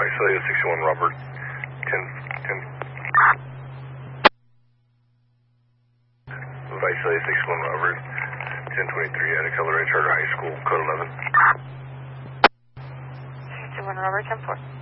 Visalia 61 Robert, 10. Visalia 61 Robert, 1023 at Accelerated Charter High School, code 11. 61 Robert, 10-4.